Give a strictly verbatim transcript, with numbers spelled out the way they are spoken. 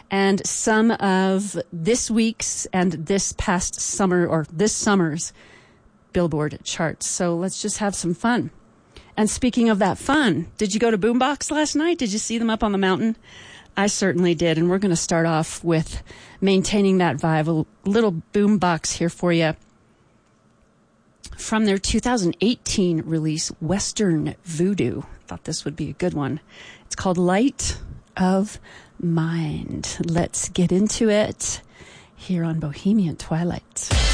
and some of this week's and this past summer or this summer's Billboard charts. So let's just have some fun. And speaking of that fun, did you go to Boombox last night? Did you see them up on the mountain? I certainly did. And we're going to start off with maintaining that vibe. A little Boombox here for you from their two thousand eighteen release, Western Voodoo. Thought this would be a good one. It's called Light of Mind. Let's get into it here on Bohemian Twilight.